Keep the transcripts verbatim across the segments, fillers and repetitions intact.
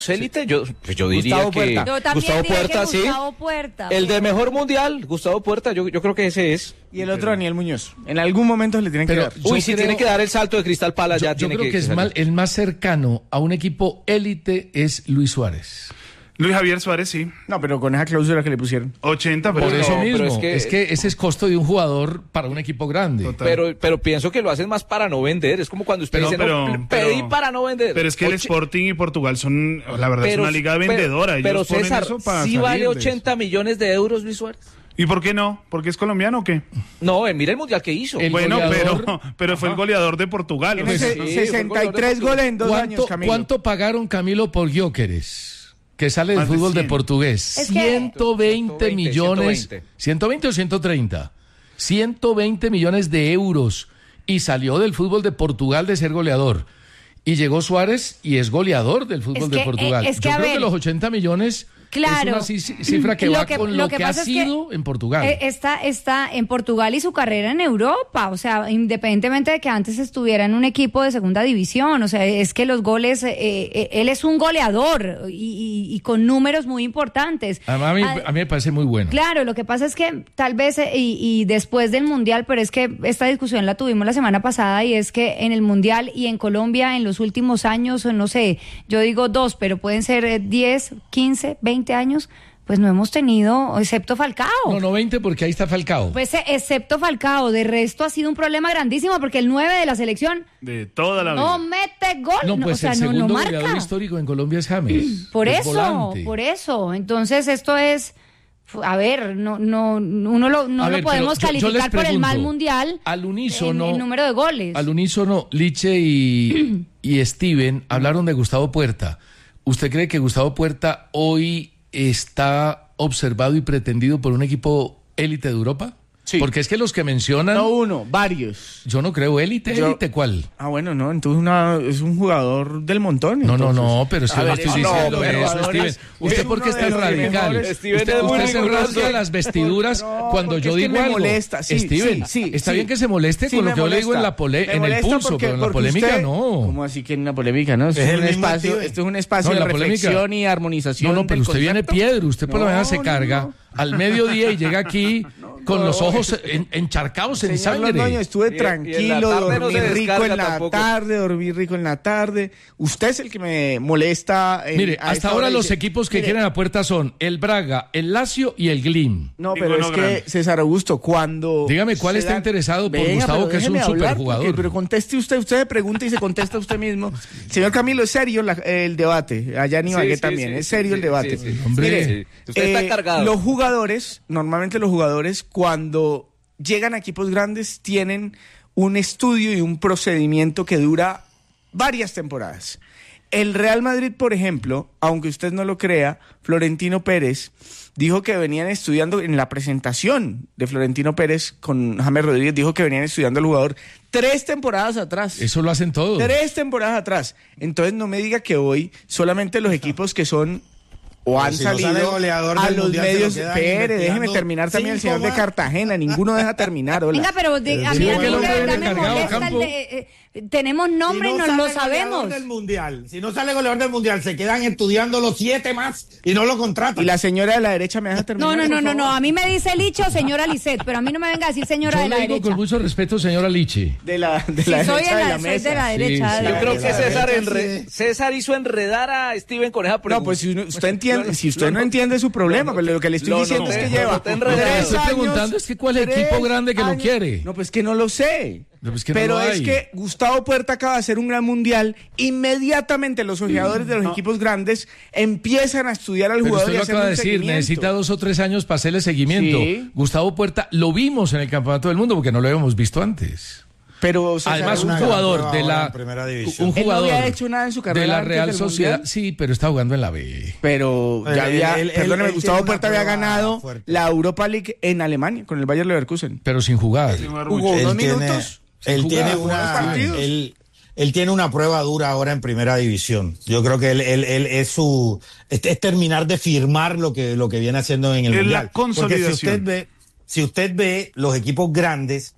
élite, yo, pues yo diría Gustavo que Puerta. Yo también Gustavo diría Puerta, que sí. Gustavo Puerta, El pero... de mejor mundial, Gustavo Puerta, yo, yo creo que ese es. Y el otro Daniel Muñoz. En algún momento le tienen Pero que dar. Uy, yo si creo- tiene que dar el salto de Cristal Palace, ya Yo, yo tiene creo que, que es salir. mal, el más cercano a un equipo élite es Luis Suárez. Luis Javier Suárez, sí. No, pero con esa cláusula que le pusieron. ochenta, pero Por no, eso pero mismo, es es que- que, ese es costo de un jugador para un equipo grande. Total. Pero, pero pienso que lo hacen más para no vender. Es como cuando usted Pero- dice, pero- no, pedí pero- para no vender. Pero es que el Oche- Sporting y Portugal son, la verdad, es pero- una liga pero- vendedora. Ellos Pero ponen César, eso para ¿sí salir vale de ochenta millones de euros Luis Suárez? eso. ¿Y por qué no? ¿Porque es colombiano o qué? No, eh, mira el mundial que hizo. El bueno, goleador- pero, pero fue el goleador de Portugal. o Tiene sea, se- sí, fue sesenta y el tres goleador de goles en dos ¿Cuánto, años, Camilo. ¿Cuánto pagaron Camilo por Gyökeres? Que sale del Más de fútbol de cien. portugués. Es que- ciento veinte ciento veinte, millones. ciento veinte. ¿ciento veinte o ciento treinta? ciento veinte millones de euros. Y salió del fútbol de Portugal de ser goleador. Y llegó Suárez y es goleador del fútbol Es de que, Portugal. eh, es que, Yo a creo ver, que los ochenta millones claro, es una ci- cifra que Lo va que- con lo lo que que, ha pasa es que, sido en Portugal. Eh, Está, está en Portugal y su carrera en Europa, o sea, independientemente de que antes estuviera en un equipo de segunda división, o sea, es que los goles, eh, eh, él es un goleador y, y- y con números muy importantes. a, mí, Ah, a mí me parece muy bueno. Claro, lo que pasa es que tal vez, eh, y, y después del Mundial, pero es que esta discusión la tuvimos la semana pasada y es que en el Mundial y en Colombia en los últimos años, o no sé, yo digo dos, pero pueden ser eh, diez, quince, veinte años, pues no hemos tenido, excepto Falcao. No, no veinte porque ahí está Falcao. Pues eh, excepto Falcao, de resto ha sido un problema grandísimo porque el nueve de la selección de toda la no vida. mete gol, no, no, pues o sea, el no, segundo no goleador marca. histórico en Colombia es James. Por es eso, volante. por eso. Entonces esto es, a ver, no, no, uno lo, no A lo ver, podemos pero yo- yo les calificar por el mal pregunto, mundial al unísono, en, en número de goles. Al unísono, Liche y, y Steven hablaron de Gustavo Puerta. ¿Usted cree que Gustavo Puerta hoy está observado y pretendido por un equipo élite de Europa? Sí. Porque es que los que mencionan, No uno, varios. yo no creo élite, Yo- élite, ¿cuál? Ah, bueno, no, entonces una, es un jugador del montón. No, no, entonces. no, pero si A yo no ver, estoy no, diciendo pero eso, jugadores- Steven. ¿Usted es por qué uno es de tan los radical? mejores. Steven Usted, es muy usted se riguroso. rasga las vestiduras No, cuando porque yo es que digo me algo. molesta, sí, Steven, sí, sí, está sí. bien que se moleste Sí, con lo me que yo le digo en, molesta. la pole, Me en el molesta pulso, porque- pero en la porque polémica usted- no. ¿Cómo así que en la polémica, no? Esto Es es, el un mismo espacio, Steven. esto es un espacio No, en de la polémica. reflexión y armonización. No, no, pero del usted viene concepto. piedra, usted por la No, mañana se no, carga no. al mediodía y llega aquí con no, los ojos es- en- encharcados en Señor sangre. Londoño, estuve Y- y en la tranquilo, tarde no dormí se rico descarga en la tampoco. tarde, dormí rico en la tarde. Usted es el que me molesta. en- Mire, a hasta esta ahora hora los dice- equipos que Mire, quieren a puerta son el Braga, el Lazio y el Glim. No, pero Ninguno es que, grande. César Augusto, cuando... Dígame, ¿cuál se está dan- interesado por Venga, Gustavo, pero que es un déjeme hablar, superjugador? porque- Pero conteste usted, usted se pregunta y se contesta usted mismo. Señor Camilo, es serio la- el debate. Allá en Ibagué sí, también, sí, es sí, serio sí, el debate. sí, sí. Hombre. Mire, Sí. Usted está eh, cargado. Los jugadores, normalmente los jugadores, cuando llegan a equipos grandes, tienen un estudio y un procedimiento que dura varias temporadas. El Real Madrid, por ejemplo, aunque usted no lo crea, Florentino Pérez dijo que venían estudiando, en la presentación de Florentino Pérez con James Rodríguez, dijo que venían estudiando al jugador tres temporadas atrás. Eso lo hacen todos. Tres temporadas atrás. Entonces no me diga que hoy solamente los equipos que son o han si no sale salido goleador a del los Mundial, se lo medios. quedan Espere, déjeme investigando terminar también el cinco señor de más. Cartagena. Ninguno deja terminar. Hola. Venga, pero de- a Sí, mí, a porque mí el de hombre verdad viene me cargado, molesta el Campo. de, eh, eh, tenemos nombre Si y no no lo sale goleador sabemos. del mundial, si no sale goleador del mundial, se quedan estudiando los siete más y no lo contratan. Y la señora de la derecha me deja terminar. No, no, no, por no, no, favor? a mí me dice Licho, señora Lisset, pero a mí no me venga a decir señora Yo de la le digo derecha. con mucho respeto, señora Liche. De la, de Sí, la soy derecha en de la, la soy mesa. de la Sí, derecha. sí. de Yo la creo derecha. que César, derecha, enre- sí. César hizo enredar a Steven con esa pregunta. No, pues si uno- usted entiende, si usted no entiende su problema, pero lo que le estoy lo diciendo noté, es que lo lleva noté enredado. Lo que le tres estoy años, preguntando es que cuál es el tres equipo grande que lo años. quiere. No, pues que no lo sé. No, pues que no pero lo es hay. que Gustavo Puerta acaba de hacer un gran mundial. Inmediatamente los ojeadores de los equipos grandes empiezan a estudiar al Pero jugador usted y lo hacer acaba de un decir, seguimiento. necesita dos o tres años para hacerle seguimiento. Sí. Gustavo Puerta lo vimos en el Campeonato del Mundo porque no lo habíamos visto antes. Pero César, Además, un una gran jugador prueba de ahora la en primera división. un Él no jugador había hecho nada en su carrera de la antes Real del Sociedad, Mundial. sí, pero está jugando en la B. pero ya Él- había, él- él- perdóneme, él Gustavo tiene Puerta una había prueba ganado fuerte. la Europa League en Alemania con el Bayer Leverkusen. Pero sin jugar. Jugó Él dos tiene- minutos. Él sin tiene jugar, una, dos partidos. él, él tiene una prueba dura ahora en primera división. Yo creo que él, él, él es su, es, es terminar de firmar lo que, lo que viene haciendo en el Es la mundial. Porque si consolidación. usted ve, si usted ve los equipos grandes,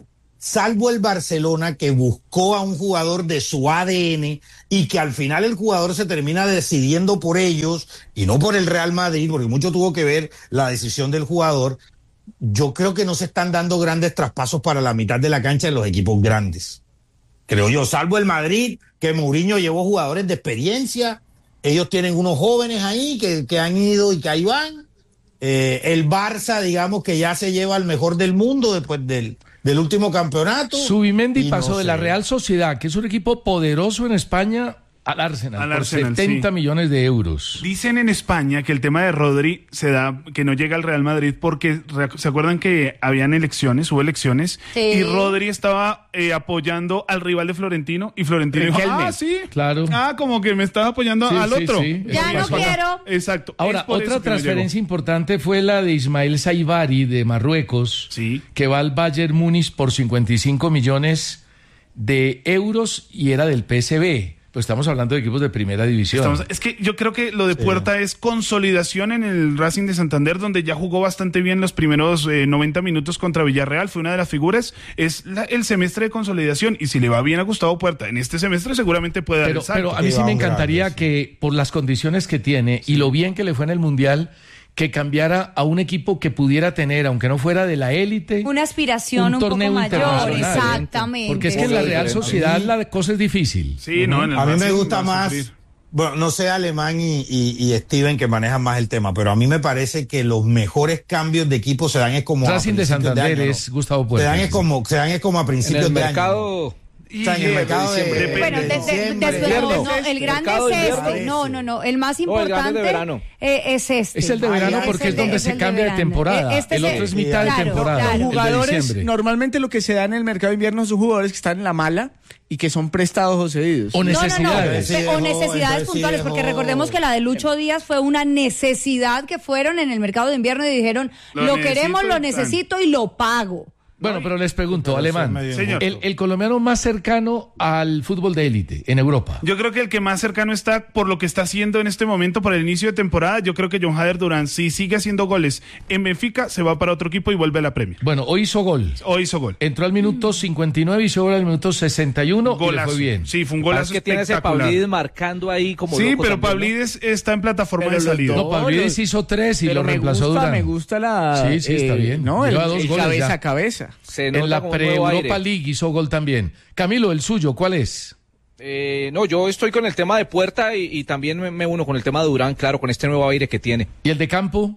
salvo el Barcelona, que buscó a un jugador de su A D N y que al final el jugador se termina decidiendo por ellos y no por el Real Madrid, porque mucho tuvo que ver la decisión del jugador. Yo creo que no se están dando grandes traspasos para la mitad de la cancha de los equipos grandes. Creo yo, salvo el Madrid, que Mourinho llevó jugadores de experiencia. Ellos tienen unos jóvenes ahí que, que han ido y que ahí van. Eh, el Barça, digamos que ya se lleva al mejor del mundo después del, del último campeonato. Zubimendi Y pasó no de sé. la Real Sociedad, que es un equipo poderoso en España, al Arsenal, Al por Arsenal, setenta sí. millones de euros. Dicen en España que el tema de Rodri se da, que no llega al Real Madrid porque re- se acuerdan que habían elecciones, hubo elecciones, Sí. y Rodri estaba eh, apoyando al rival de Florentino y Florentino dijo, Riquelme. ah, sí, Claro. ah, como que me estás apoyando Sí, al sí, otro. sí. Ya Eso no pasó. quiero. Exacto. Ahora, Es por otra eso que no transferencia llegó. importante fue la de Ismael Saibari de Marruecos, Sí. que va al Bayern Múnich por cincuenta y cinco millones de euros y era del P S V. Pues estamos hablando de equipos de primera división. Estamos- es que yo creo que lo de Puerta es consolidación en el Racing de Santander, donde ya jugó bastante bien los primeros eh, noventa minutos contra Villarreal, fue una de las figuras, es la- el semestre de consolidación, y si le va bien a Gustavo Puerta en este semestre, seguramente puede dar Pero, el salto. pero a mí sí Sí, me vamos encantaría grandes. que, por las condiciones que tiene y lo bien que le fue en el Mundial, que cambiara a un equipo que pudiera tener, aunque no fuera de la élite, Una aspiración un, poco torneo mayor, internacional. exactamente. Porque es que en la Real Sociedad la cosa es difícil. Sí, no, en el A mí me Racing gusta va a más, sufrir. bueno, no sé, Alemán y, y, y Steven, que manejan más el tema, pero a mí me parece que los mejores cambios de equipo se dan es como a Racing de principios Santander año, ¿no? es Gustavo Se Puerta. dan es como, se dan es como a En principios el de año. mercado... O sea, en el Y, eh, mercado de, diciembre, de- Bueno, de de- de- diciembre. después, no, invierno. no, el grande Mercado es de este. invierno. No, no, no. El más No, el grande importante de verano. eh, es este. Es el de verano Ah, porque el es de- donde es se el de cambia de verano. temporada. Eh, este El es otro el- es mitad claro, de temporada. claro. el de Jugadores, diciembre. normalmente lo que se da en el mercado de invierno son jugadores que están en la mala y que son prestados o cedidos. O No, no, no, necesidades. Sí pe- dejó, o necesidades entonces sí puntuales, porque dejó- recordemos que la de Lucho Díaz fue una necesidad que fueron en el mercado de invierno y dijeron, Lo lo, necesito queremos, y lo tan. necesito y lo pago. Bueno, pero les pregunto, Pero eso es Alemán, medio Señor. el, el colombiano más cercano al fútbol de élite en Europa. Yo creo que el que más cercano está por lo que está haciendo en este momento para el inicio de temporada, yo creo que John Hader Durán, si sigue haciendo goles en Benfica, se va para otro equipo y vuelve a la Premier. Bueno, hoy hizo gol. Hoy hizo gol. Entró al minuto cincuenta y nueve y hizo gol al minuto sesenta y uno y le Golazo. fue bien. Sí, fue un Parece golazo que tiene ese espectacular. Pavlidis marcando ahí como Sí, loco pero también, ¿no? Pavlidis está en plataforma Pero de los salida. dos- No, Pavlidis los- hizo tres y Pero lo me reemplazó gusta, Durán. me gusta la... Sí, sí, está bien. No, el, Lleva dos el goles cabeza ya. a cabeza. Se nota En la como un nuevo pre-Europa aire. League hizo gol también. Camilo, el suyo, ¿cuál es? Eh, no, yo estoy con el tema de Puerta y, y también me, me uno con el tema de Durán, claro, con este nuevo aire que tiene. ¿Y el de campo?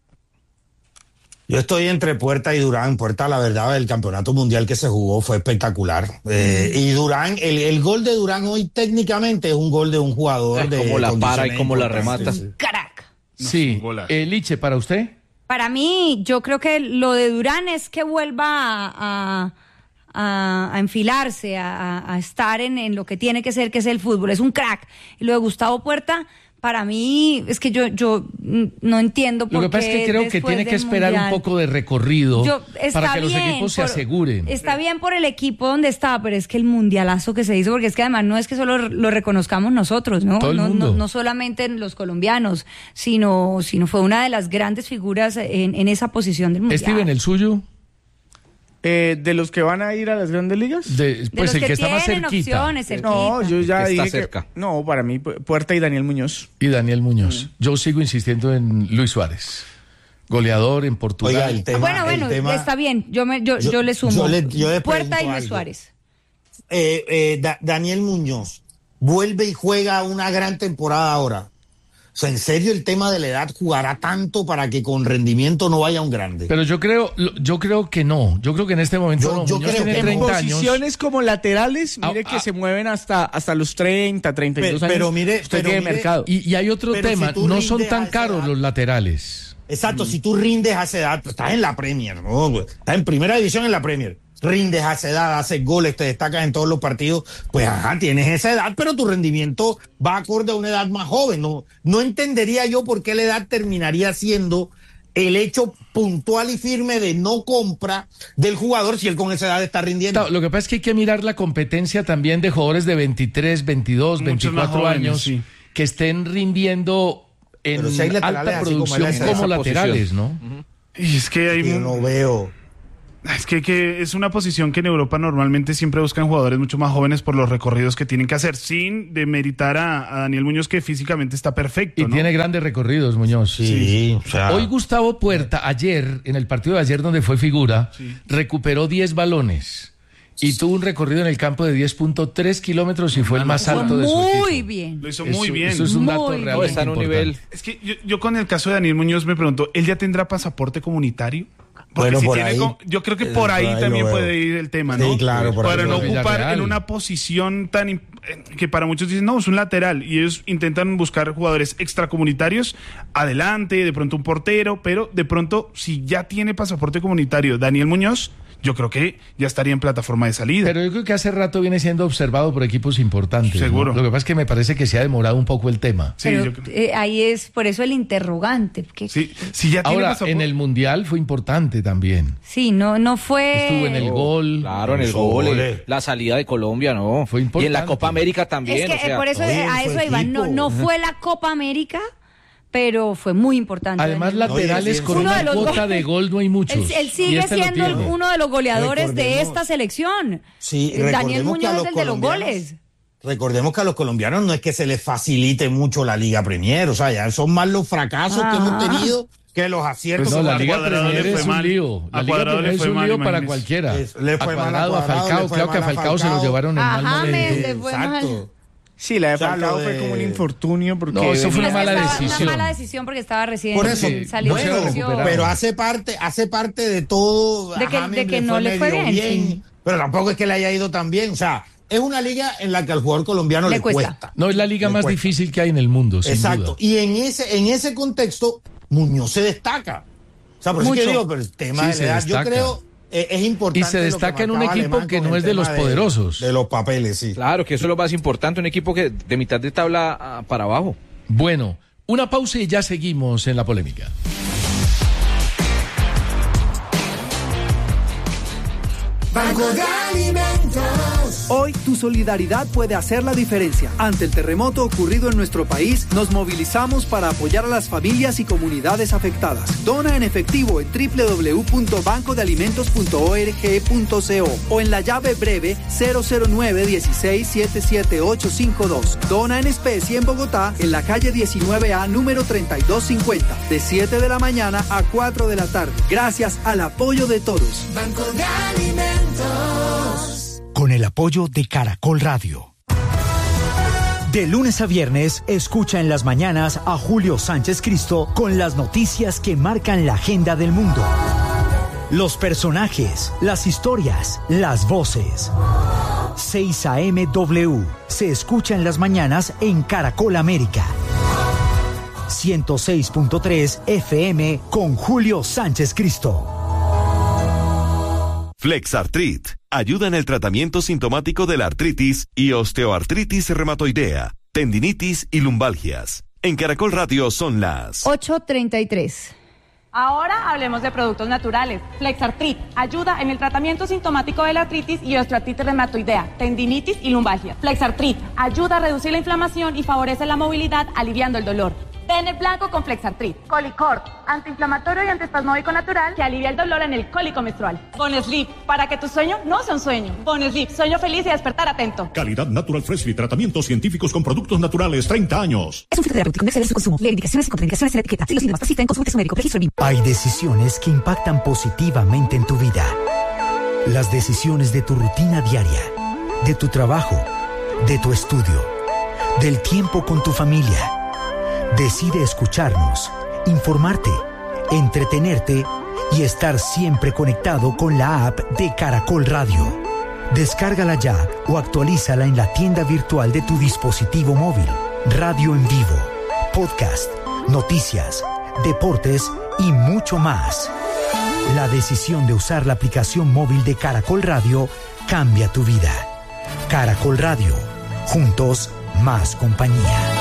Yo estoy entre Puerta y Durán. Puerta, la verdad, el campeonato mundial que se jugó fue espectacular. Eh, y Durán, el, el gol de Durán hoy técnicamente es un gol de un jugador Ah, de cómo la para y condiciones cómo la importantes. remata. Carac. Sí. un golazo. Eh, Liche, ¿para usted? Para mí, yo creo que lo de Durán es que vuelva a, a, a- a enfilarse, a, a estar en, en lo que tiene que ser, que es el fútbol. Es un crack. Y lo de Gustavo Puerta, para mí, es que yo, yo mm, no entiendo por Lo que qué pasa es que creo que después tiene que del esperar Mundial. un poco de recorrido Yo- está para que los bien equipos se por- aseguren. Está bien por el equipo donde está, pero es que el mundialazo que se hizo, porque es que además no es que solo lo reconozcamos nosotros, ¿no? Todo el no, mundo. no, no solamente los colombianos, sino, sino fue una de las grandes figuras en, en esa posición del mundial. Steven, el suyo, Eh, de los que van a ir a las grandes ligas. de, De pues los el que, que está más tienen cerquita. opciones, cerquita. No, yo ya Que está dije cerca. que... No, para mí, Pu- Puerta y Daniel Muñoz. Y Daniel Mm. Muñoz. Yo sigo insistiendo en Luis Suárez. Goleador en Portugal. Oiga, el tema, bueno, el bueno, tema- está bien, yo, me, yo, Yo- yo le sumo. yo le- yo le Puerta y pregunto Luis algo. Suárez. eh, eh, Da- Daniel Muñoz vuelve y juega una gran temporada ahora. O sea, en serio, el tema de la edad jugará tanto para que con rendimiento no vaya un grande. Pero yo creo, lo- yo creo que no. Yo creo que en este momento Yo- no. yo Muñoz creo tiene que En treinta años. posiciones como laterales, mire Ah, que ah. se mueven hasta, hasta los treinta, treinta y dos Pero- años. pero mire, Usted pero tiene mire- mercado. Y, y hay otro Pero tema. si tú No son rindes a tan esa caros edad- los laterales. Exacto, si tú rindes a esa edad, pues estás en la Premier, ¿no? Estás en primera división en la Premier. Rindes a esa edad, haces goles, te destacas en todos los partidos, pues ajá, tienes esa edad, pero tu rendimiento va acorde a una edad más joven. No, no entendería yo por qué la edad terminaría siendo el hecho puntual y firme de no compra del jugador si él con esa edad está rindiendo. Claro, lo que pasa es que hay que mirar la competencia también de jugadores de veintitrés, veintidós, Muchos más veinticuatro jóvenes, años sí. que estén rindiendo en Pero si hay laterales alta así como producción él, esa- como esa laterales, posición. ¿no? Y es que hay Yo un- no veo. Es que, que es una posición que en Europa normalmente siempre buscan jugadores mucho más jóvenes por los recorridos que tienen que hacer, sin demeritar a, a Daniel Muñoz, que físicamente está perfecto, Y ¿no? tiene grandes recorridos, Muñoz. Sí, sí. O sea, Hoy Gustavo Puerta, ayer, en el partido de ayer donde fue figura, Sí. recuperó diez balones y tuvo un recorrido en el campo de diez punto tres kilómetros y fue el más alto de su equipo. Muy bien. Lo hizo Eso- muy bien. Eso es un dato Muy bien. realmente No, está en un importante. nivel. Es que yo, yo con el caso de Daniel Muñoz me pregunto, ¿él ya tendrá pasaporte comunitario? Porque Bueno, si por tiene ahí. co- yo creo que Eh, por ahí, por ahí también lo veo. puede ir el tema, ¿no? Sí, claro, por ahí Para lo no veo. ocupar Villarreal. en una posición tan imp- eh, que para muchos dicen, no, es un lateral, y ellos intentan buscar jugadores extracomunitarios, adelante, de pronto un portero, pero de pronto, si ya tiene pasaporte comunitario Daniel Muñoz, yo creo que ya estaría en plataforma de salida. Pero yo creo que hace rato viene siendo observado por equipos importantes. ¿no? Seguro. Lo que pasa es que me parece que se ha demorado un poco el tema. Sí, Pero yo creo. eh, ahí es por eso el interrogante. Que, Sí, si ya tiene Ahora, pasaporte. en el Mundial fue importante también. sí, no, no fue. Estuvo en el gol. Claro, en el Esos gol, goles. eh, la salida de Colombia, ¿no? Fue importante. Y en la Copa América también. Es que o sea, eh, por eso oye, eh, a fue eso iba. No, equipo. no fue la Copa América, pero fue muy importante. Además, Daniel. laterales Oye, con uno una de los cuota go- de gol no hay muchos. Él, él Y sigue este lo siendo tiene. uno de los goleadores de Recordemos- esta selección. Sí, Eh, Daniel recordemos que a Muñoz los es el de los colombianos- goles. Recordemos que a los colombianos no es que se les facilite mucho la Liga Premier, o sea, ya son más los fracasos que hemos Ah. tenido que los aciertos. Pues no, la a Liga Cuadrado Premier le fue es un mal. lío. A La Liga Cuadrado Premier le es fue un mal, lío para imagínese. cualquiera. Es- le fue a mal a Cuadrado, a Cuadrado, Falcao, le fue creo que a mal a Falcao se lo Falcao. llevaron en A mal James momento. le fue mal. Exacto. Sí, la de O sea, Falcao lo fue de- como un infortunio porque No, eso fue una Es que mala estaba- decisión. Una mala decisión porque estaba recién Por eso, salido no se de va a lesión. recuperar. Pero hace parte, hace parte de todo. De que- a James de que no le fue medio bien, sí. pero tampoco es que le haya ido tan bien. O sea, es una liga en la que al jugador colombiano Le le, cuesta. cuesta. No, es la liga Le más cuesta. difícil que hay en el mundo, sin Exacto. duda. Y en ese, en ese contexto, Muñoz se destaca. O sea, por eso es que Mucho. digo, pero el tema Sí, de se la edad, yo destaca. creo, eh, es importante. Y se lo que destaca en un marcaba equipo Alemán que con no el es de los tema poderosos. De los papeles, sí. Claro, que eso es lo más importante, un equipo que de mitad de tabla ah, para abajo. Bueno, una pausa y ya seguimos en la polémica. Banco de Alimentos. Hoy tu solidaridad puede hacer la diferencia. Ante el terremoto ocurrido en nuestro país, nos movilizamos para apoyar a las familias y comunidades afectadas. Dona en efectivo en doble u doble u doble u punto banco de alimentos punto org punto co o en la llave breve cero cero nueve uno seis siete siete ocho cinco dos. Dona en especie en Bogotá, en la calle diecinueve A, número treinta y dos cincuenta, de siete de la mañana a cuatro de la tarde. Gracias al apoyo de todos. Banco de Alimentos. Con el apoyo de Caracol Radio. De lunes a viernes, escucha en las mañanas a Julio Sánchez Cristo con las noticias que marcan la agenda del mundo. Los personajes, las historias, las voces. seis A M W se escucha en las mañanas en Caracol América. ciento seis punto tres F M con Julio Sánchez Cristo. Flexartrit ayuda en el tratamiento sintomático de la artritis y osteoartritis reumatoidea, tendinitis y lumbalgias. En Caracol Radio son las ocho treinta y tres. Ahora hablemos de productos naturales. Flexartrit ayuda en el tratamiento sintomático de la artritis y osteoartritis reumatoidea, tendinitis y lumbalgia. Flexartrit ayuda a reducir la inflamación y favorece la movilidad, aliviando el dolor. Pene blanco con Flexartrit. Colicort, antiinflamatorio y antiespasmódico natural que alivia el dolor en el cólico menstrual. Bonesleep, para que tu sueño no sea un sueño. Bonesleep, sueño feliz y despertar atento. Calidad Natural Freshly, tratamientos científicos con productos naturales, treinta años. Es un filtro terapéutico, no exceder su consumo. Lee indicaciones y contraindicaciones en la etiqueta. Si los síntomas persisten, consulte a su médico. Registro B I M. Hay decisiones que impactan positivamente en tu vida. Las decisiones de tu rutina diaria, de tu trabajo, de tu estudio, del tiempo con tu familia. Decide escucharnos, informarte, entretenerte y estar siempre conectado con la app de Caracol Radio. Descárgala ya o actualízala en la tienda virtual de tu dispositivo móvil. Radio en vivo, podcast, noticias, deportes y mucho más. La decisión de usar la aplicación móvil de Caracol Radio cambia tu vida. Caracol Radio, juntos más compañía.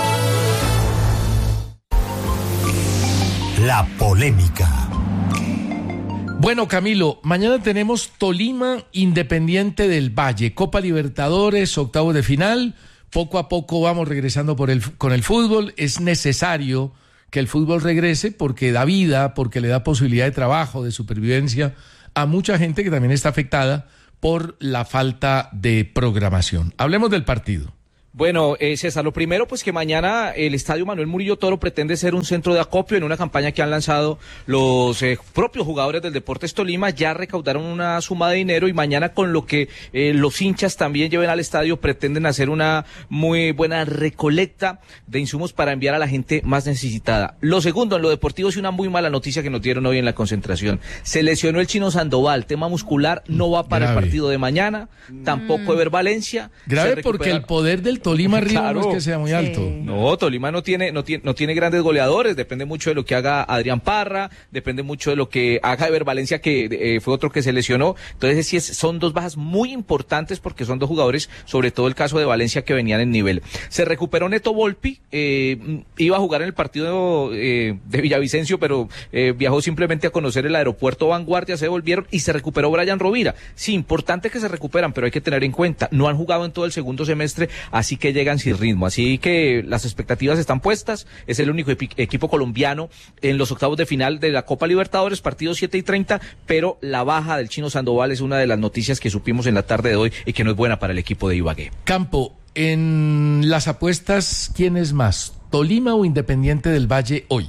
La polémica. Bueno, Camilo, mañana tenemos Tolima Independiente del Valle, Copa Libertadores, octavos de final. Poco a poco vamos regresando por el, con el fútbol. Es necesario que el fútbol regrese porque da vida, porque le da posibilidad de trabajo, de supervivencia a mucha gente que también está afectada por la falta de programación. Hablemos del partido. Bueno, eh, César, lo primero, pues que mañana el Estadio Manuel Murillo Toro pretende ser un centro de acopio en una campaña que han lanzado los eh, propios jugadores del Deportes Tolima. Ya recaudaron una suma de dinero y mañana, con lo que eh, los hinchas también lleven al estadio, pretenden hacer una muy buena recolecta de insumos para enviar a la gente más necesitada. Lo segundo, en lo deportivo, es una muy mala noticia que nos dieron hoy en la concentración. Se lesionó el Chino Sandoval, tema muscular, no va para Grave. El partido de mañana, tampoco Ever Valencia. Grave, porque el poder del Tolima arriba claro, no es que sea muy sí. alto. No, Tolima no tiene, no tiene, no tiene grandes goleadores, depende mucho de lo que haga Adrián Parra, depende mucho de lo que haga Ever Valencia, que eh, fue otro que se lesionó. Entonces sí es, son dos bajas muy importantes porque son dos jugadores, sobre todo el caso de Valencia, que venían en nivel. Se recuperó Neto Volpi, eh, iba a jugar en el partido eh, de Villavicencio, pero eh, viajó simplemente a conocer el aeropuerto Vanguardia, se devolvieron, y se recuperó Brian Rovira. Sí, importante que se recuperan, pero hay que tener en cuenta, no han jugado en todo el segundo semestre, así que llegan sin ritmo, así que las expectativas están puestas. Es el único epi- equipo colombiano en los octavos de final de la Copa Libertadores, partidos siete y treinta, pero la baja del Chino Sandoval es una de las noticias que supimos en la tarde de hoy y que no es buena para el equipo de Ibagué. Campo, en las apuestas, ¿quién es más, Tolima o Independiente del Valle hoy?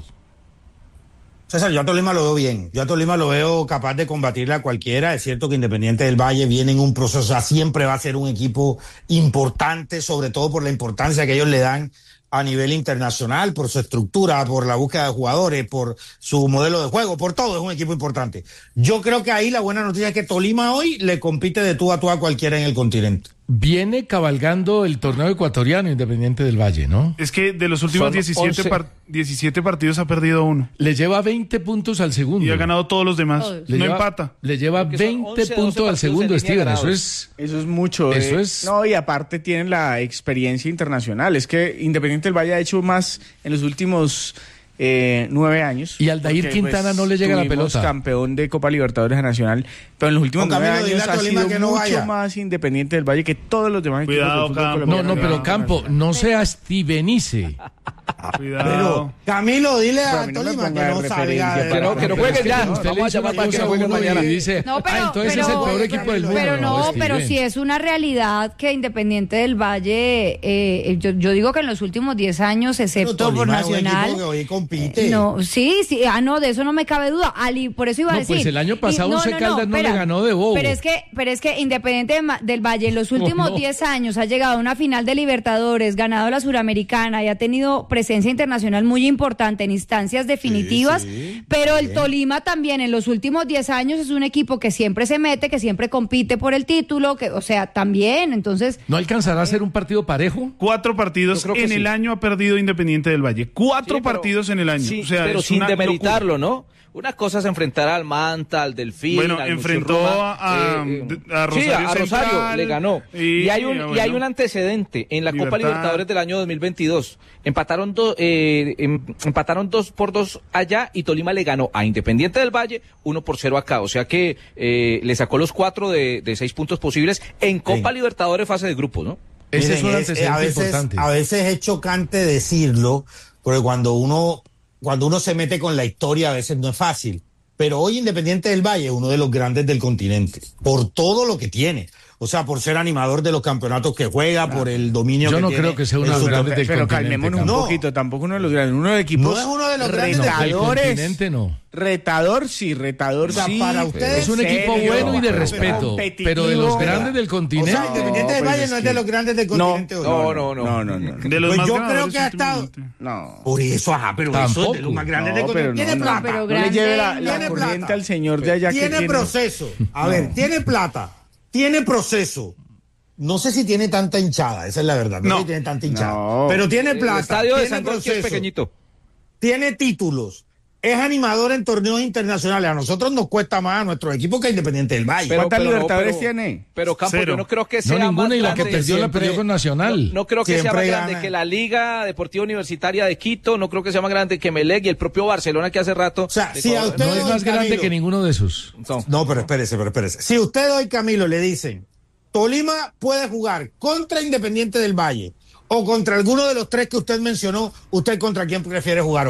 César, yo a Tolima lo veo bien, yo a Tolima lo veo capaz de combatirle a cualquiera. Es cierto que Independiente del Valle viene en un proceso, o sea, siempre va a ser un equipo importante, sobre todo por la importancia que ellos le dan a nivel internacional, por su estructura, por la búsqueda de jugadores, por su modelo de juego, por todo, es un equipo importante. Yo creo que ahí la buena noticia es que Tolima hoy le compite de tú a tú a cualquiera en el continente. Viene cabalgando el torneo ecuatoriano Independiente del Valle, ¿no? Es que de los últimos diecisiete, par- diecisiete partidos ha perdido uno. Le lleva veinte puntos al segundo. Y ha ganado todos los demás. Le no lleva, empata. Le lleva veinte once, puntos al segundo, Steven. Eso es... Eso es mucho. Eso eh. es... No, y aparte tienen la experiencia internacional. Es que Independiente del Valle ha hecho más en los últimos... Eh, nueve años. Y Aldair porque, Quintana pues, no le llega la pelota. Campeón de Copa Libertadores Nacional, pero en los últimos nueve años ha sido que no mucho vaya. más Independiente del Valle que todos los demás Cuidado, equipos del Campo. fútbol No, no, pero Campo, no sea Stevenice. Cuidado. Pero, Camilo, dile a no Tolima que no salga. Que no, que no jueguen ya. Usted le dice una cosa a uno mañana y dice, no, pero, ah, entonces pero, es el peor equipo del mundo. Pero no, no pero si es una realidad que Independiente del Valle, eh, yo, yo digo que en los últimos diez años, excepto por Nacional, es un hoy compite. Eh, no, sí, sí, ah, no, de eso no me cabe duda. Ali, por eso iba a no, decir. Pues el año pasado y, no, Once no, Caldas no, no, no le ganó de bobo. Pero es que, pero es que Independiente del Valle en los últimos diez oh, no. años ha llegado a una final de Libertadores, ganado la Suramericana y ha tenido presencia internacional muy importante en instancias definitivas, sí, sí, pero el bien. Tolima también en los últimos diez años es un equipo que siempre se mete, que siempre compite por el título, que, o sea, también, entonces... ¿No alcanzará a ser un partido parejo? Cuatro partidos en sí. el año ha perdido Independiente del Valle. Cuatro sí, pero, partidos en el año. Sí, o sea, pero sin demeritarlo, ¿no? Una cosa es enfrentar al Manta, al Delfín, bueno, al enfrentó Roma, a, eh, a Rosario, sí, a, a Rosario Central, le ganó. Y, y, hay un, bueno, y hay un antecedente en la Libertad. Copa Libertadores del año dos mil veintidós. Empataron, do, eh, em, empataron dos por dos allá y Tolima le ganó a Independiente del Valle uno por cero acá. O sea que eh, le sacó los cuatro de, de seis puntos posibles en Copa sí. Libertadores fase de grupos, ¿no? Ese Miren, es un antecedente es, a veces, importante. A veces es chocante decirlo, porque cuando uno, cuando uno se mete con la historia a veces no es fácil. Pero hoy Independiente del Valle es uno de los grandes del continente, por todo lo que tiene. O sea, por ser animador de los campeonatos que juega, claro. por el dominio Yo que no tiene. creo que sea uno de los grandes del pero continente. Pero calmémonos un no. poquito, tampoco uno de los grandes. Uno de los equipos no es uno de los grandes retadores. Del continente, no. Retador sí, retador o sea, sí. Para ustedes, es un equipo serio, bueno y de respeto, pero de los grandes del continente. O sea, Independiente del Valle no es de los grandes del continente. No, no, no. no, no, no. De los pues más yo creo que ha estado. No. Por eso, ajá, pero Tampoco. eso es de los más grandes del continente. Tiene no, plata. Pero no grande, le lleve la, la tiene corriente plata. al señor de allá. Tiene que tiene proceso. A ver, tiene plata. Tiene proceso. No sé si tiene tanta hinchada, esa es la verdad. No, no sé si tiene tanta hinchada. No. Pero tiene plata. El estadio tiene de San proceso, es pequeñito. Tiene títulos. Es animador en torneos internacionales. A nosotros nos cuesta más a nuestro equipo que a Independiente del Valle. Pero, ¿cuántas pero, Libertadores pero, tiene? Pero Campo, Cero. yo no creo que sea no, ninguna, más y la grande. que perdió siempre, la perdió con Nacional. No, no creo que sea más gana. grande que la Liga Deportiva Universitaria de Quito, no creo que sea más grande que Melec y el propio Barcelona que hace rato. O sea, si a usted no es más grande Camilo, que ninguno de esos. No. no, pero espérese, pero espérese. Si usted hoy, Camilo, le dicen, Tolima puede jugar contra Independiente del Valle o contra alguno de los tres que usted mencionó, ¿usted contra quién prefiere jugar hoy?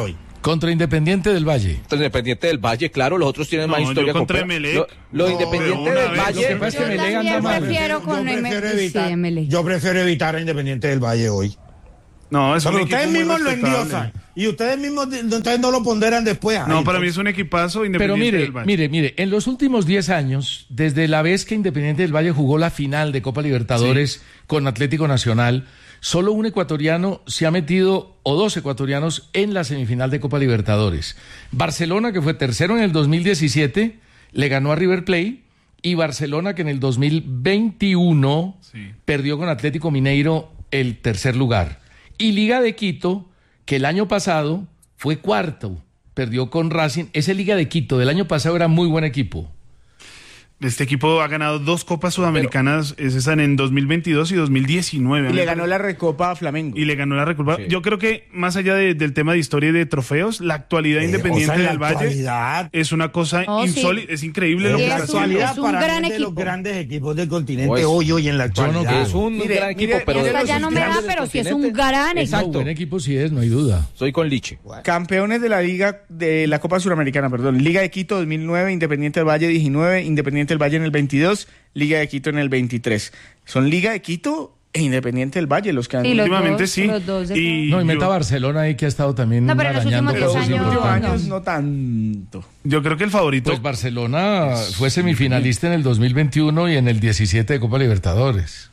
Contra Independiente del Valle. Contra Independiente del Valle, claro, los otros tienen No, más yo historia. contra con- Emelec. Lo, lo No, Independiente pero una del vez, Valle. lo que pasa es que Yo Emelec anda también mal. prefiero Yo con prefiero M- sí, evitar, Emelec. yo prefiero evitar a Independiente del Valle hoy. No, es un Pero equipo ustedes muy mismos lo respetable. endiosan y ustedes mismos ustedes no lo ponderan después. No, Ay, para mí entonces- es un equipazo Pero Independiente mire, del Valle. mire, mire, en los últimos diez años, desde la vez que Independiente del Valle jugó la final de Copa Libertadores con Atlético Nacional, solo un ecuatoriano se ha metido, o dos ecuatorianos, en la semifinal de Copa Libertadores. Barcelona, que fue tercero en el dos mil diecisiete, le ganó a River Plate, y Barcelona, que en el dos mil veintiuno Sí. perdió con Atlético Mineiro el tercer lugar. Y Liga de Quito, que el año pasado fue cuarto, perdió con Racing. Ese Liga de Quito del año pasado era muy buen equipo. Este equipo ha ganado dos Copas Sudamericanas, es están en dos mil veintidós y dos mil diecinueve. Y le ganó la Recopa a Flamengo. Y le ganó la Recopa. Sí. Yo creo que más allá de- del tema de historia y de trofeos, la actualidad Eh, independiente o sea, la del Valle actualidad. es una cosa Oh, sí. insólita, es increíble lo Sí, que es está un- haciendo. actualidad es un para gran mí es de los equipo. grandes equipos del continente Pues, hoy hoy en la yo no actualidad. creo. Es un Mire, gran mire, equipo, pero mire, de Esta los ya no me da, grandes del pero sí es un continente. gran No, Exacto. buen equipo sí es, no hay duda. Soy con Liche. Campeones de la Liga, de la Copa Suramericana, perdón. Liga de Quito dos mil nueve, Independiente del Valle diecinueve, Independiente del Valle en el veintidós, Liga de Quito en el veintitrés. Son Liga de Quito e Independiente del Valle los que han... Sí, los Últimamente dos, sí. los dos de Y No, y meta yo, Barcelona ahí que ha estado también No, pero en los arañando últimos Pero los diez posiciones años, últimos importantes. años no tanto. yo creo que el favorito. Pues Barcelona fue semifinalista en el dos mil veintiuno y en el diesiete de Copa Libertadores.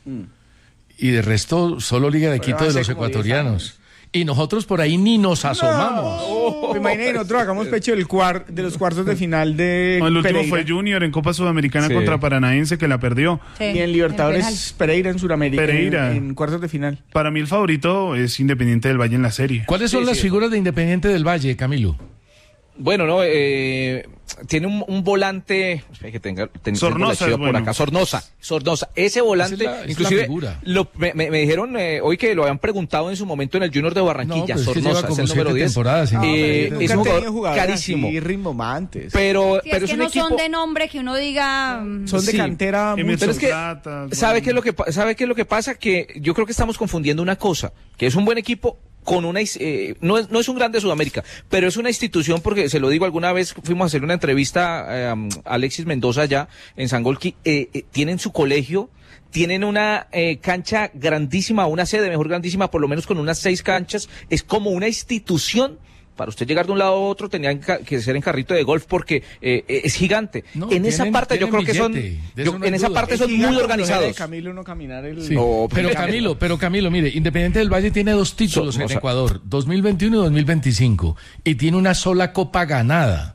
Y de resto, solo Liga de Pero Quito de hace los como diez ecuatorianos. Y nosotros por ahí ni nos asomamos. Pues imagínense, nosotros hagamos pecho del cuar- de los cuartos de final de No, el último Pereira. fue Junior en Copa Sudamericana Sí. contra Paranaense que la perdió. Sí, Y en el Libertadores, Pereira en Sudamérica. Pereira. En, en cuartos de final. Para mí el favorito es Independiente del Valle en la serie. ¿Cuáles son Sí, las sí. figuras de Independiente del Valle, Camilo? Bueno, no, eh, tiene un, un volante espera que tenga, ten- tengo la Sornosa chiva es por bueno. acá, Sornosa, Sornosa. Ese volante, Esa es la- es la inclusive, figura. lo- me, me- me dijeron eh, hoy que lo habían preguntado en su momento en el Junior de Barranquilla. No, pero es que Sornosa lleva como es el número siete diez. temporadas sin- Eh, No, pero es nunca un han tenido jugador jugadores carísimo. así rimbomantes. Pero, Sí, pero es es, que un no equipo. son de nombre que uno diga... mm, Son de sí. cantera Emerson mucho. Pero es que, Plata, ¿sabe bueno. qué es lo que pa- sabe qué es lo que pasa? Que yo creo que estamos confundiendo una cosa, que es un buen equipo con una is- eh, no es no es un grande de Sudamérica, pero es una institución porque se lo digo alguna vez fuimos a hacer una entrevista eh, a Alexis Mendoza allá en Sangolquí, eh, eh, tienen su colegio, tienen una eh, cancha grandísima, una sede mejor grandísima, por lo menos con unas seis canchas, es como una institución. Para usted llegar de un lado a otro tenía que ser en carrito de golf porque eh, es gigante. No, en esa tienen- parte yo creo tienen que son, billete, de yo- eso no hay en esa duda. parte Es son gigante muy como organizados. de Camilo no caminar el... Sí. No, pero pero- Camilo, pero Camilo, mire, Independiente del Valle tiene dos títulos So- en o sea- Ecuador, dos mil veintiuno y dos mil veinticinco, y tiene una sola copa ganada.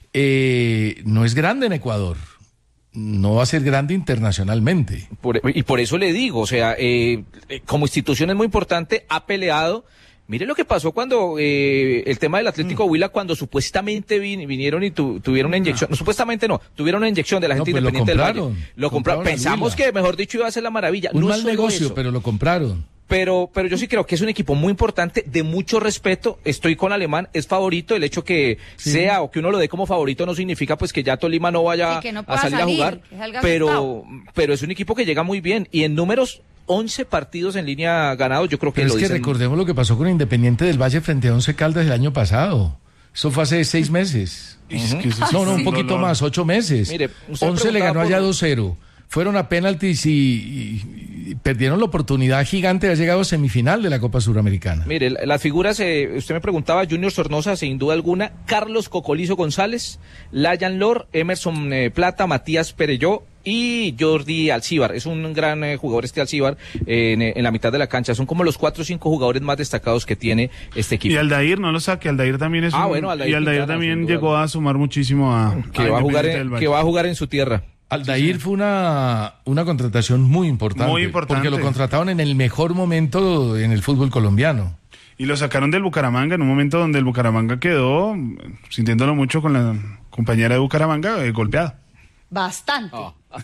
Eh, no es grande en Ecuador, no va a ser grande internacionalmente. Por- y por eso le digo, o sea, eh, eh, como institución es muy importante, ha peleado. Mire lo que pasó cuando eh, el tema del Atlético Mm. Huila, cuando supuestamente vin- vinieron y tu- tuvieron una inyección, no, supuestamente no, tuvieron una inyección de la No, gente pues lo independiente del compraron, Valle. Lo compraron. compraron al Pensamos Huila. que, mejor dicho, iba a ser la maravilla. Un No mal es solo negocio, eso. pero lo compraron. Pero, pero yo sí creo que es un equipo muy importante, de mucho respeto. Estoy con Alemán, es favorito. El hecho que Sí. sea o que uno lo dé como favorito no significa pues que ya Tolima no vaya Sí, que no a pueda salir, salir, a jugar. que salga Pero, asustado. pero es un equipo que llega muy bien. Y en números, once partidos en línea ganados, yo creo que Pero lo es que dicen. recordemos lo que pasó con Independiente del Valle frente a Once Caldas el año pasado. Eso fue hace seis meses. Es que eso es No, no, un un poquito dolor. más, ocho meses. Mire, usted Once le preguntaba ganó allá por- dos cero. Fueron a penaltis y, y- y perdieron la oportunidad gigante de haber llegado a semifinal de la Copa Suramericana. Mire, la- las figuras, eh, usted me preguntaba, Junior Sornosa, sin duda alguna, Carlos Cocolizo González, Layan Lor, Emerson eh, Plata, Matías Perelló y Jordi Alcíbar. Es un gran eh, jugador este Alcíbar eh, en, en la mitad de la cancha. Son como los cuatro o cinco jugadores más destacados que tiene este equipo. Y Aldair, no lo saque, Aldair también es Ah, un- bueno, Aldair y Aldair Quintana, también sin duda. llegó a sumar muchísimo a, que, a va a jugar Independiente en, del Valle. que va a jugar en su tierra. Aldair fue una, una contratación muy importante. Muy importante. Porque lo contrataron en el mejor momento en el fútbol colombiano. Y lo sacaron del Bucaramanga en un momento donde el Bucaramanga quedó, mm, sintiéndolo mucho con la compañera de Bucaramanga, eh, golpeada. Bastante.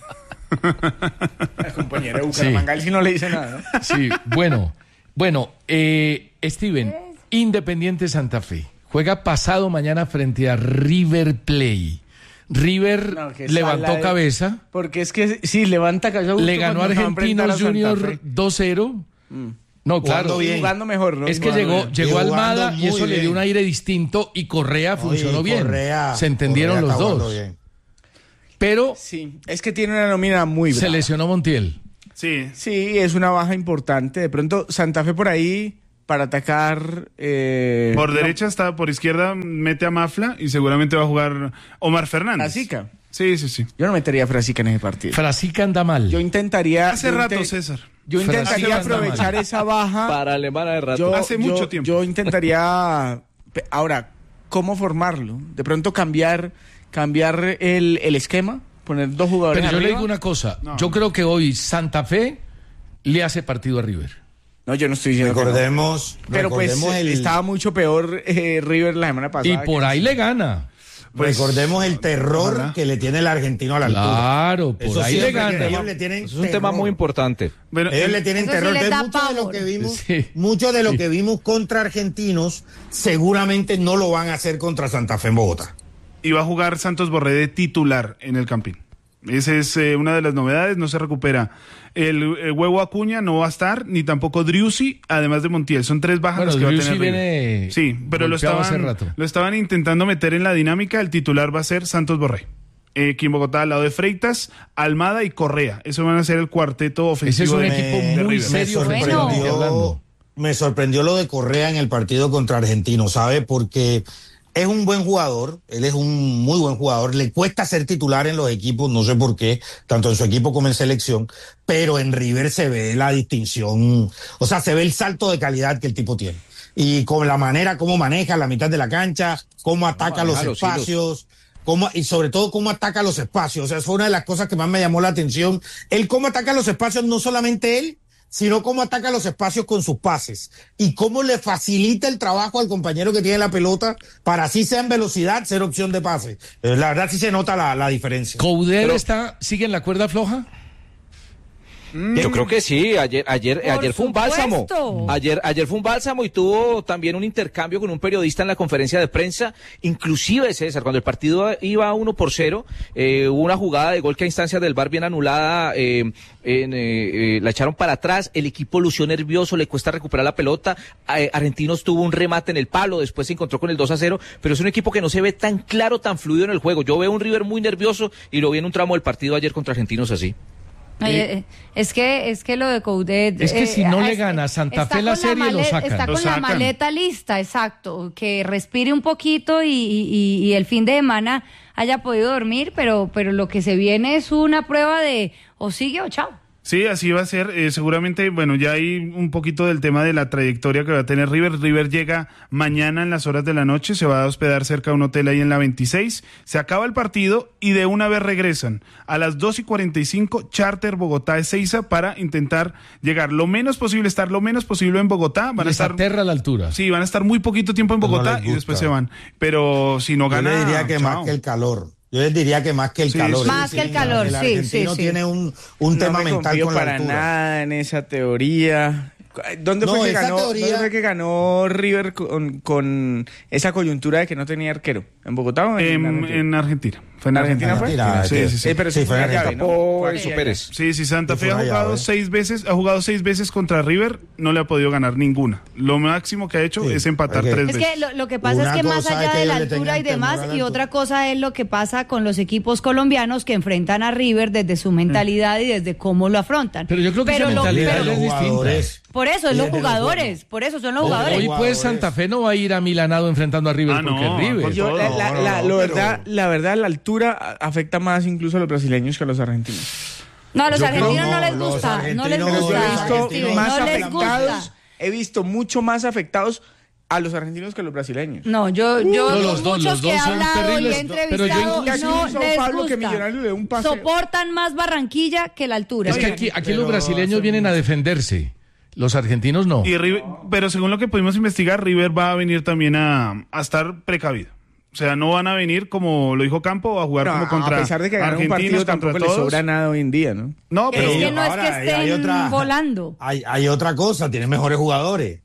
La compañera de Bucaramanga, él sí no le dice nada. ¿no? Sí, bueno, bueno, eh, Steven, Independiente Santa Fe juega pasado mañana frente a River Plate. River No, que levantó sala de- Porque Porque es que sí, levanta cabeza. le ganó a cuando va enfrentar Argentinos a Santa Junior Fe. dos cero No, claro. Jugando bien. Jugando mejor, ¿no? Es que Jugando llegó, bien. llegó Jugando Almada y muy eso le dio bien. un aire distinto y Correa funcionó Oye, bien. Correa- Se entendieron Correa los está jugando dos. bien. Pero Sí, es que tiene una nómina muy brava. se lesionó Montiel. Sí. Sí, es una baja importante. De pronto, Santa Fe por ahí para atacar. eh, Por no, derecha está, por izquierda mete a Mafla y seguramente va a jugar Omar Fernández. Frasica. Sí, sí, sí. Yo no metería a Frasica en ese partido. Frasica anda mal. Yo intentaría. Hace yo rato, inte- César. Yo intentaría Frasica anda aprovechar mal. esa baja. Para Alemana de rato. Yo, Hace yo- mucho tiempo. Yo intentaría. pe- Ahora, ¿cómo formarlo? De pronto cambiar, cambiar el, el esquema, poner dos jugadores. Pero yo le arriba. digo una cosa. No. Yo creo que hoy Santa Fe le hace partido a River. No, yo no estoy diciendo. que no. Recordemos, Pero pues recordemos el, estaba mucho peor eh, River la semana Y pasada. por que- ahí le gana. Pues, recordemos el terror ojalá. que le tiene el argentino a la altura. Claro, por Eso ahí le siempre que gana. ellos le tienen Eso es un tema terror. muy importante. Bueno, Ellos el- le tienen Eso sí terror. les Entonces, da mucho de lo pavor. que vimos, Sí. mucho de lo Sí. que vimos contra argentinos, seguramente no lo van a hacer contra Santa Fe en Bogotá. iba a jugar Santos Borré de titular en el Campín. Esa es eh, una de las novedades, no se recupera. El, el Huevo Acuña no va a estar, ni tampoco Driussi, además de Montiel. Son tres bajas Bueno, las que va a Driussi tener River. viene Sí, pero lo golpeado hace estaban, rato. lo estaban intentando meter en la dinámica. El titular va a ser Santos Borré. Eh, aquí en Bogotá, al lado de Freitas, Almada y Correa. Eso van a ser el cuarteto ofensivo. Ese es un de- equipo de muy River. serio. Me Bueno. sorprendió, Hablando. me sorprendió lo de Correa en el partido contra Argentino, ¿sabe? Porque es un buen jugador, él es un muy buen jugador, le cuesta ser titular en los equipos, no sé por qué, tanto en su equipo como en selección, pero en River se ve la distinción, o sea, se ve el salto de calidad que el tipo tiene. Y con la manera como maneja la mitad de la cancha, cómo ataca los maneja los hilos. espacios, cómo, y sobre todo cómo ataca los espacios. O sea, fue una de las cosas que más me llamó la atención. Él cómo ataca los espacios, no solamente él, sino cómo ataca los espacios con sus pases y cómo le facilita el trabajo al compañero que tiene la pelota para así sea en velocidad ser opción de pase. Eh, La verdad sí se nota la, la diferencia. ¿Coudet Pero- está, sigue en la cuerda floja? Yo creo que sí, ayer, ayer, Por ayer fue un bálsamo. supuesto. Ayer, ayer fue un bálsamo y tuvo también un intercambio con un periodista en la conferencia de prensa. Inclusive, César, cuando el partido iba uno por cero, eh, hubo una jugada de gol que a instancias del V A R bien anulada, eh, en, eh, eh, la echaron para atrás, el equipo lució nervioso, le cuesta recuperar la pelota. Eh, Argentinos tuvo un remate en el palo, después se encontró con el dos a cero, pero es un equipo que no se ve tan claro, tan fluido en el juego. Yo veo un River muy nervioso y lo vi en un tramo del partido ayer contra Argentinos así. Oye, eh, es que es que lo de Coudet Es que eh, si no le es- gana a Santa está Fe la con serie, lo male- sacan. Está Lo con la sacan. maleta lista, exacto, que respire un poquito y, y- y el fin de semana haya podido dormir, pero pero lo que se viene es una prueba de o sigue o chao. Sí, así va a ser. Eh, seguramente, bueno, ya hay un poquito del tema de la trayectoria que va a tener River. River llega mañana en las horas de la noche, se va a hospedar cerca de un hotel ahí en la veintiséis. Se acaba el partido y de una vez regresan. A las dos y cuarenta y cinco, charter Bogotá Ezeiza para intentar llegar lo menos posible, estar lo menos posible en Bogotá. Van a Les estar. aterra la altura. Sí, van a estar muy poquito tiempo en No Bogotá les y después gusta. se van. Pero si no Yo gana. le diría que chao. más que el calor. Yo les diría que más que el Sí, calor. sí, Más que el calor, el sí, argentino sí, sí. tiene un, un no tema me mental confío con la para altura. nada en esa teoría. ¿Dónde, No, fue que esa ganó, teoría- ¿Dónde fue que ganó River con, con esa coyuntura de que no tenía arquero? ¿En Bogotá o en, En, Argentina? en Argentina. Fue ¿En Argentina fue? Argentina, Sí, sí, sí. Eh, pero Sí, sí fue fue en una llave, Argentina. ¿no? Oh, Fue eso aquella Pérez. Sí, sí, Santa Sí, Fe fue ha una jugado llave. seis veces, ha jugado seis veces contra River, no le ha podido ganar ninguna. Lo máximo que ha hecho Sí, es empatar hay que- tres Es veces. que lo, lo que pasa Una es que más cosa allá es que de la ellos le altura y tengan demás, temor a la y otra altura. cosa es lo que pasa con los equipos colombianos que enfrentan a River desde su mentalidad y desde cómo lo afrontan. Pero yo creo que esa lo- mentalidad pero- es distinta. Jugadores. por eso, es Y los desde los jugadores, por eso son los Hoy, jugadores. hoy, pues Santa Fe no va a ir a Milanado enfrentando a River Ah, porque no, es River. con Yo, todo. la, la- No, no, la- no, lo pero- verdad, la verdad, la altura a- afecta más incluso a los brasileños que a los argentinos. No, a los Yo creo argentinos no, no, les los gusta, no les argentinos- Pero yo he gusta, los visto argentinos- más no les afectados, gusta. he visto mucho más afectados a los argentinos que a los brasileños. No, yo, yo No, los dos, muchos los dos que he son hablado y terribles, he pero yo entrevistado incluso- no hizo les Pablo que gusta. Millonario le dio un pase. Soportan más Barranquilla que la altura. Es que aquí, aquí los brasileños vienen a defenderse. Los argentinos no. Y River- pero según lo que pudimos investigar, River va a venir también a, a estar precavido. O sea, no van a venir como lo dijo Campo, a jugar No, como contra a pesar de que ganar un argentinos, partido contra tampoco le todos. sobra nada hoy en día, ¿no? No, pero Es que no es ahora, que hay- hay estén otra- volando. Hay, hay otra cosa, tiene mejores jugadores.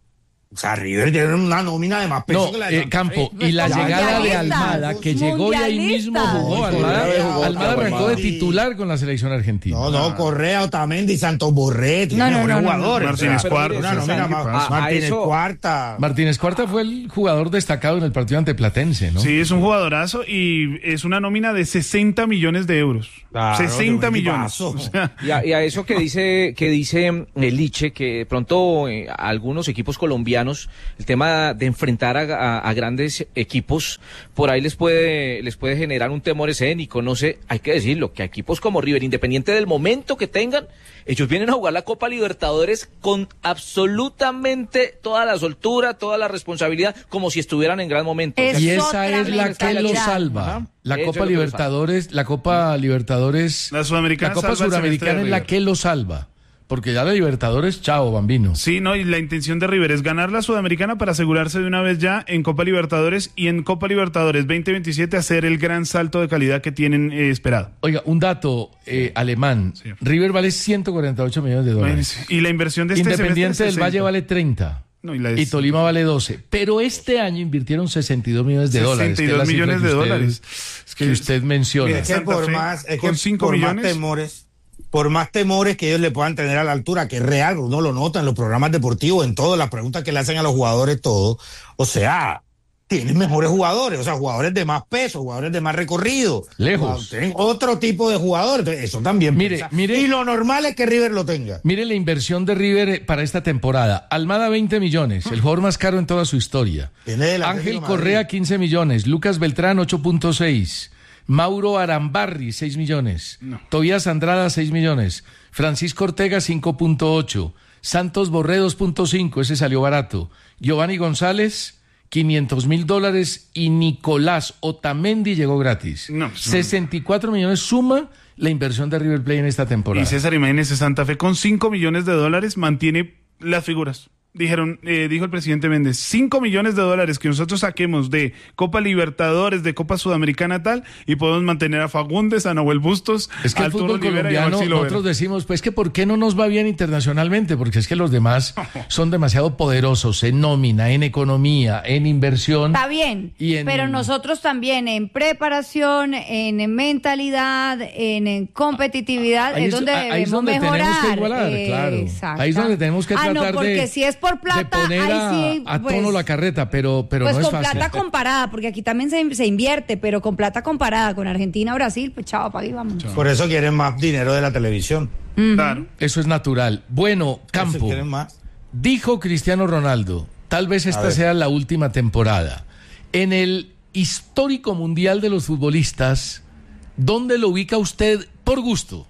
O sea, River tiene una nómina de más peso No, que la de eh, Santa Campo, Fe. y la Ya, llegada ya, de ya. Almada, que llegó y ahí mismo jugó. Almada, Correa, Almada arrancó de Otamendi. titular con la selección argentina. No, no, Correa, Otamendi, Santos Borré, tiene No, no, mejores no, no, jugadores. Martínez O sea, Cuarta, una sí, nómina sí, más- ¿qué pasa? Martínez A eso- Cuarta. Martínez Cuarta fue el jugador destacado en el partido ante Platense, ¿no? Sí, es un jugadorazo y es una nómina de sesenta millones de euros. Claro, sesenta qué buen millones. equipazo. O sea, Y a, y a eso que dice que dice el Liche, que de pronto eh, a algunos equipos colombianos, el tema de enfrentar a, a- a grandes equipos, por ahí les puede les puede generar un temor escénico, no sé, hay que decirlo, que a equipos como River, independiente del momento que tengan, ellos vienen a jugar la Copa Libertadores con absolutamente toda la soltura, toda la responsabilidad, como si estuvieran en gran momento. Es Y esa otra es la que lo mentalidad. salva. Ajá. La Eso Copa es lo que lo Libertadores, la Copa Libertadores, La Sudamericana la Copa salva el Suramericana semestre es de la River. que lo salva. Porque ya la Libertadores, chao, bambino. sí, no, y la intención de River es ganar la Sudamericana para asegurarse de una vez ya en Copa Libertadores y en Copa Libertadores veinte veintisiete hacer el gran salto de calidad que tienen eh, esperado. Oiga, un dato eh, alemán. Sí. River vale ciento cuarenta y ocho millones de dólares. Imagínense. Y la inversión de este Independiente semestre es del Valle sesenta. vale treinta. No, y la Y de- Tolima vale doce. Pero este año invirtieron sesenta y dos millones de dólares. que es la sesenta y dos cifra millones que de usted- dólares. Es que usted menciona. Mire, Es que Santa por Fe, más, es con que cinco por más millones. temores, por más temores que ellos le puedan tener a la altura, que es real, uno lo nota en los programas deportivos, en todas las preguntas que le hacen a los jugadores, todo. O sea, tienen mejores jugadores, o sea, jugadores de más peso, jugadores de más recorrido. Lejos. Tienen otro tipo de jugadores, entonces, eso también. Mire, pesa. mire- Y lo normal es que River lo tenga. Mire la inversión de River eh, para esta temporada. Almada veinte millones, el jugador más caro en toda su historia. Tiene del Ángel Atlético de Correa Madrid. quince millones, Lucas Beltrán ocho punto seis, Mauro Arambarri seis millones, Tobías Andrada seis millones, Francisco Ortega cinco punto ocho, Santos Borré dos punto cinco, ese salió barato, Giovanni González quinientos mil dólares y Nicolás Otamendi llegó gratis. No, pues, sesenta y cuatro millones suma la inversión de River Plate en esta temporada. Y César, imagínese, Santa Fe con cinco millones de dólares mantiene las figuras. Dijeron, eh, dijo el presidente Méndez, cinco millones de dólares que nosotros saquemos de Copa Libertadores, de Copa Sudamericana tal, y podemos mantener a Fagundes, a Nahuel Bustos, Es que a el Arturo fútbol Rivera y a colombiano, Maxi Lovera. nosotros decimos, pues que ¿por qué no nos va bien internacionalmente? Porque es que los demás son demasiado poderosos en nómina, en economía, en inversión. Está bien, Y en- pero nosotros también en preparación, en mentalidad, en, en competitividad, Ahí es es- donde ahí es debemos donde tenemos que mejorar. igualar, claro. Exacto. Ahí es donde tenemos que ah, tratar no, de- porque si es por plata, de poner ahí a, sí, a pues, tono la carreta, pero, pero pues no es con fácil. plata comparada, porque aquí también se, se invierte, pero con plata comparada con Argentina, Brasil, pues chao, para ahí vamos. Por eso quieren más dinero de la televisión. Claro. Eso es natural. Bueno, Eso Campo, quieren más. dijo Cristiano Ronaldo, tal vez esta ver. sea la última temporada. En el histórico mundial de los futbolistas, ¿dónde lo ubica usted por gusto?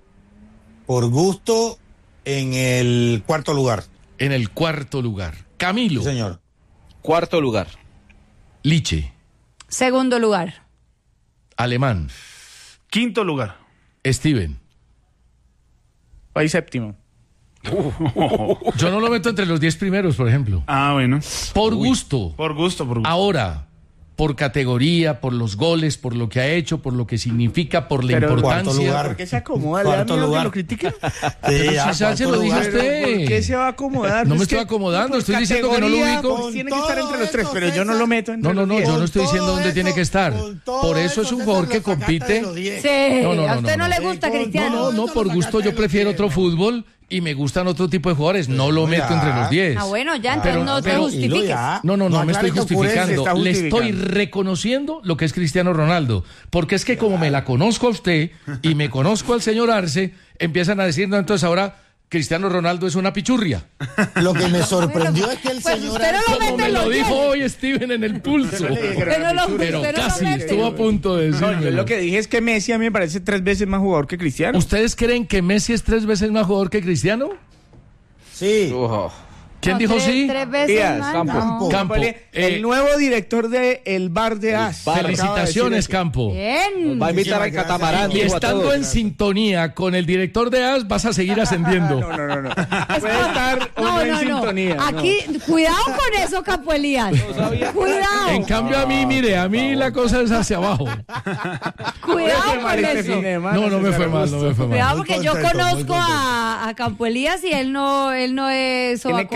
Por gusto, en el cuarto lugar. En el cuarto lugar. Camilo, Sí, señor. Cuarto lugar. Liche, Segundo lugar. Alemán, Quinto lugar. Steven. País séptimo. Yo no lo meto entre los diez primeros, por ejemplo. Ah, bueno. Por gusto. Por gusto, por gusto. Ahora, por categoría, por los goles, por lo que ha hecho, por lo que significa, por la Pero importancia. cuarto lugar. ¿Por qué se acomoda? ¿Le da Cuarto miedo que lugar. lo critiquen? Pero ya, si Sánchez cuarto lo dice lugar. usted. ¿Por qué se va a acomodar? No me Es estoy que acomodando, por estoy diciendo que no lo categoría, ubico. pues, tiene que Con estar entre los tres, todo pero eso, yo no lo César. meto entre No, no, los no, diez. yo no Con estoy diciendo todo dónde eso, tiene que estar. con todo Por eso es un César, jugador lo que sacaste compite. de los diez. Sí, No, no, a no, usted no, no, no. le gusta, Sí, con Cristiano. No, no, Eso por lo gusto sacaste yo de los prefiero diez, otro ¿no? fútbol y me gustan otro tipo de jugadores. No lo meto ya. entre los diez. Ah, bueno, ya, entonces Pero- no te pero- justifiques. ya. No, no, no, me estoy aclare que por eso justificando. está Le estoy justificando. reconociendo lo que es Cristiano Ronaldo. Porque es que como me la conozco a usted y me conozco al señor Arce, empiezan a decir, no, entonces ahora Cristiano Ronaldo es una pichurria. Lo que me sorprendió es que el Pues señor usted no lo Arce- mete Como me en lo los dijo diez. hoy Steven en el pulso. Usted no lo- Pero usted no lo casi mete. estuvo a punto de No, yo decirlo. lo que dije es que Messi a mí me parece tres veces más jugador que Cristiano. ¿Ustedes creen que Messi es tres veces más jugador que Cristiano? Sí. Ojo. ¿Quién No, dijo tres- sí? Tres veces Díaz, más, Campo. no. Campo. El eh, nuevo director de El Bar de As. felicitaciones, Campo. Bien. Va a invitar al Muchísimas catamarán. gracias. Y dijo a estando todos. en sintonía con el director de A S, vas a seguir ascendiendo. No, no, no, no. Puede estar o no, No, en no, no. sintonía. no. Aquí, cuidado con eso, Capo Elías. Cuidado. En cambio, a mí, mire, a mí la cosa es hacia abajo. Cuidado Qué mal con este eso. fin de semana, No, no me César fue mal, Augusto. no me fue mal. Cuidado Muy porque yo contento, muy conozco contento. a, a Campo Elías y él no, él no es Tiene sobaco de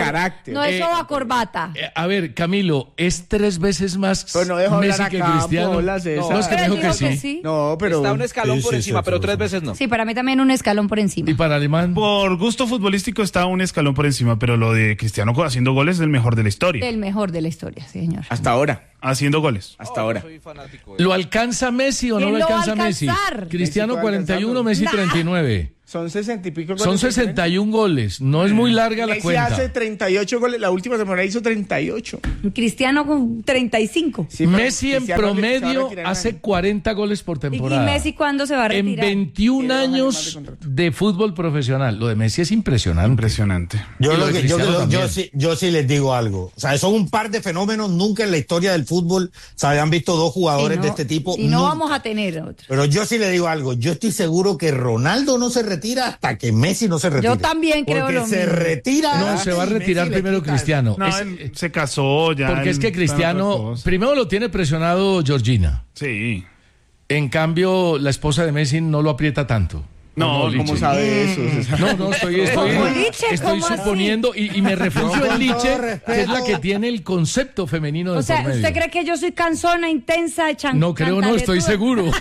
carácter. No es Eh, soba corbata. Eh, a ver, Camilo, ¿es tres veces más Pero no dejo Messi hablar que acá, Cristiano? bolas esas. No, es que Pero dijo él que dijo sí. que sí. No, pero... Está un escalón Sí, por sí, encima, sí, pero sí, tres sí. veces no. Sí, para mí también un escalón por encima. ¿Y para Alemán? Por gusto futbolístico está un escalón por encima, pero lo de Cristiano haciendo goles es el mejor de la historia. El mejor de la historia, sí, señor. Hasta ahora, Haciendo goles. hasta ahora. ¿Lo alcanza Messi o no ¿Quién lo lo va a alcanza Messi? alcanzar? Cristiano Messi puede cuarenta y uno, alcanzarlo. Messi Nah. treinta y nueve. Son sesenta y pico goles. Son de sesenta y un goles. No es muy larga la Messi cuenta. hace treinta y ocho goles, la última temporada hizo treinta y ocho. Cristiano con treinta y cinco. Sí, pero Messi en Cristiano le- se va a promedio retirar hace en- cuarenta goles por ¿Y, y temporada. Messi cuándo se va a en retirar? veintiún Tiene dos años más de años contrato. de fútbol profesional. Lo de Messi es impresionante. Impresionante. Yo, Y lo lo de que, yo, Cristiano yo- yo también. sí, yo sí les digo algo. O sea, son un par de fenómenos. Nunca en la historia del fútbol se habían visto dos jugadores Si no- de este tipo. Si no Nunca. vamos a tener otro. Pero yo sí le digo algo. Yo estoy seguro que Ronaldo no se retira hasta que Messi no se retire. Yo también creo Porque lo se mismo. retira. No, antes se va a y retirar Messi le primero quita. Cristiano. No, Es- él se casó ya. porque es él que está en otra Cristiano, cosa. primero lo tiene presionado Georgina. Sí. En cambio, la esposa de Messi no lo aprieta tanto. No, ¿O ¿Cómo Liche? sabe eso? César? No, no, estoy, estoy, ¿Cómo Liche? estoy ¿Cómo así? suponiendo y, y me refugio No, en con todo Liche, respeto. que es la que tiene el concepto femenino de O sea, por medio. ¿usted cree que yo soy cansona, intensa, chan No creo, no, estoy seguro.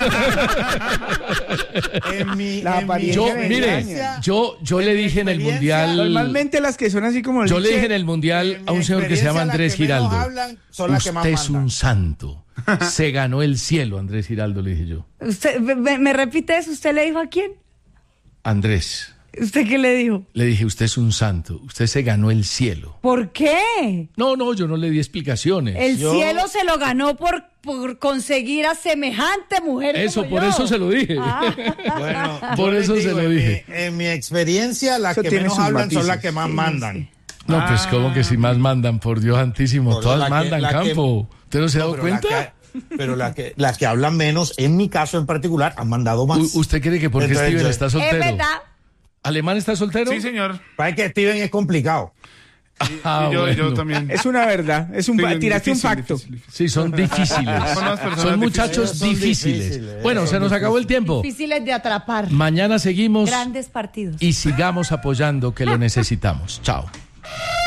En mi, La en mi apariencia Yo, me mire, engaña. yo, yo le dije en el experiencia, mundial. Normalmente las que son así como... Yo le Liche- dije en el mundial en a mi un señor que se llama experiencia, Andrés las que menos Giraldo. hablan son las que más Usted es mandan. un santo. Se ganó el cielo, Andrés Giraldo, le dije yo. ¿Usted, me, me repite eso? ¿Usted le dijo a quién? Andrés, ¿Usted qué le dijo? le dije, usted es un santo. Usted se ganó el cielo. ¿Por qué? No, no, yo no le di explicaciones. El Yo- cielo se lo ganó por, por conseguir a semejante mujer. Eso, como por yo. eso se lo dije. Ah. Bueno, Por yo eso les se digo, lo en dije. Mi, en mi experiencia, las Eso que tiene menos sus hablan son matices. las que más mandan. No, pues como que si más mandan, por Dios santísimo. Por Todas la que- mandan, la que- campo. ¿Usted no se ha No, dado pero las cuenta? que- Pero las que, las que hablan menos, en mi caso en particular, han mandado más. U- ¿Usted cree que porque Entonces, Steven yo- está Es soltero? verdad. ¿Alemán está soltero? Sí, señor. Parece que Steven es complicado. Ah, Y yo, bueno. yo también. Es una verdad, es un Sí, fa- tiraste un difícil, facto. difícil, difícil. Sí, son difíciles. Son unas personas Son muchachos difíciles. Son difíciles. difíciles, Bueno, se nos acabó el tiempo. Difíciles de atrapar. Mañana seguimos Grandes partidos. y sigamos apoyando que lo necesitamos. Chao.